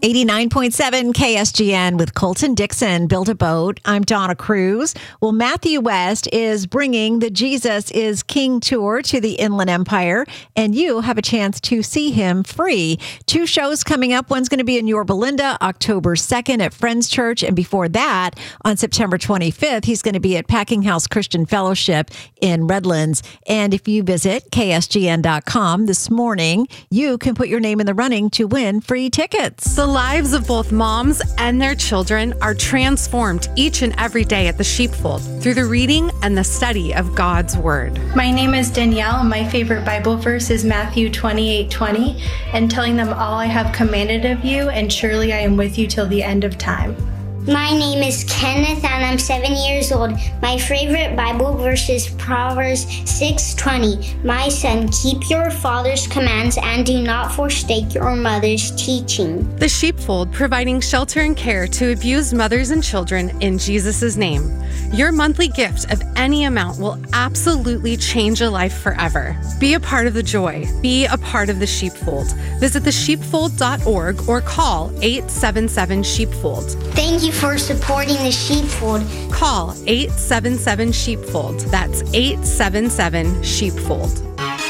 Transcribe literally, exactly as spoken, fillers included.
eighty-nine point seven K S G N with Colton Dixon, Build a Boat. I'm Donna Cruz. Well, Matthew West is bringing the Jesus is King tour to the Inland Empire, and you have a chance to see him free. Two shows coming up. One's going to be in Yorba Linda, October second at Friends Church, and before that, on September twenty-fifth, he's going to be at Packing House Christian Fellowship in Redlands. And if you visit K S G N dot com this morning, you can put your name in the running to win free tickets. The lives of both moms and their children are transformed each and every day at the Sheepfold through the reading and the study of God's Word. My name is Danielle, and my favorite Bible verse is Matthew twenty-eight twenty, and telling them all I have commanded of you, and surely I am with you till the end of time. My name is Kenneth, and I'm seven years old. My favorite Bible verse is Proverbs six twenty. My son, keep your father's commands and do not forsake your mother's teaching. The Sheepfold, providing shelter and care to abused mothers and children in Jesus' name. Your monthly gift of any amount will absolutely change a life forever. Be a part of the joy. Be a part of the Sheepfold. Visit the sheepfold dot org or call eight seven seven sheepfold. Thank you for supporting the Sheepfold. Call eight seven seven sheepfold. That's eight seven seven sheepfold.